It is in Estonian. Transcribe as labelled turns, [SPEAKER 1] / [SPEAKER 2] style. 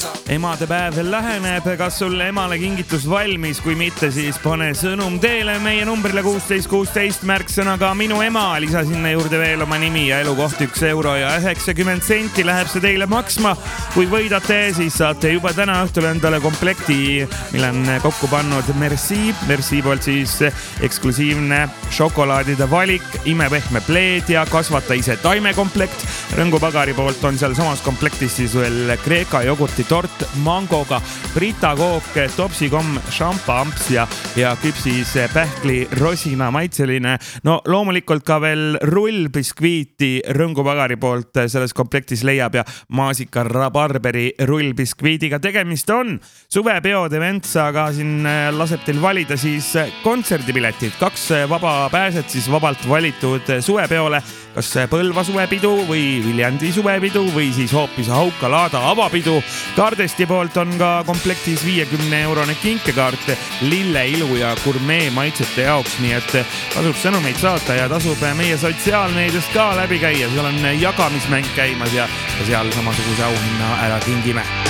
[SPEAKER 1] Emadepäev läheneb, kas sul emale kingitus valmis, kui mitte, siis pane sõnum teele meie numbrile 1616 märksõnaga minu ema, lisa sinna juurde veel oma nimi ja elukoht €1.90 läheb see teile maksma. Kui võidate, siis saate juba täna õhtul endale komplekti, mille on kokku pannud Merci poolt siis eksklusiivne šokolaadide valik, imepehme pleed ja kasvata ise taimekomplekt. Rõngu Pagari poolt on seal samas komplektis siis veel Kreeka jogurtitort mangoga, Brita kook, topsikom, šampa-amps ja küpsis pähkli rosina maitseline. No loomulikult ka veel rullbiskviiti Rõngu Pagari poolt selles komplektis leiab ja maasika rabarberi rullbiskviidiga tegemist on. Suvepeod Eventsaga siin laseb teil valida siis kontserdipiletid. 2 vaba pääset siis vabalt valitud suvepeole, kas Põlva suvepidu või Viljandi suvepidu või siis hoopis Hauka-Laada avapidu. Kardesti poolt on ka komplektis €50 kinkekaart lille, ilu ja gurmee maitsete jaoks, nii et tasub sõnumeid saata ja tasub meie sotsiaalmeediast ka läbi käia. Seal on jagamismäng käimas ja seal samasuguse auhinna ära kingime.